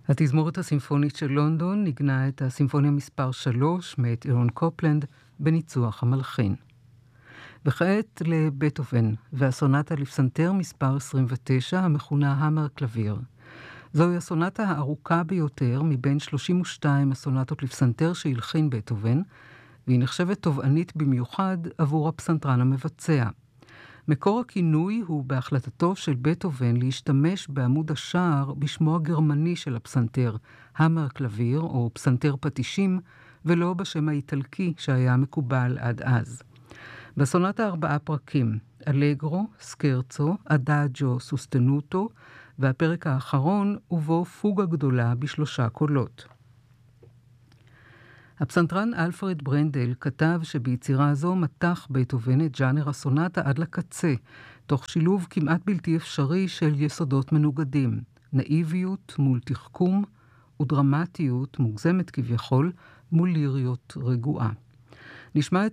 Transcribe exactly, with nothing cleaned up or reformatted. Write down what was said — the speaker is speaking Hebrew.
התזמורת הסימפונית של לונדון ניגנה את הסימפוניה מספר שלוש מאת אירון קופלנד בניצוח המלחין. וכעת לבטהובן והסונטה לפסנתר מספר עשרים ותשע המכונה המר קלביר. זוהי הסונטה הארוכה ביותר מבין שלושים ושתיים הסונטות לפסנתר שהלחין בטהובן, והיא נחשבת תובענית במיוחד עבור הפסנתרן המבצע. מקור הכינוי הוא בהחלטתו של בטהובן להשתמש בעמוד השער בשמו הגרמני של הפסנתר, המר קלביר או פסנתר פטישים, ולא בשם האיטלקי שהיה מקובל עד אז. בסונטה ארבעה פרקים, אלגרו, סקרצו, אדאג'ו, סוסטנוטו, והפרק האחרון ובו פוגה גדולה בשלושה קולות. הפסנתרן אלפרד ברנדל כתב שביצירה זו מתח בטהובן את ז'אנר הסונטה עד לקצה, תוך שילוב כמעט בלתי אפשרי של יסודות מנוגדים, נאיביות מול תחכום ודרמטיות מוגזמת כביכול מול ליריות רגועה. נשמע את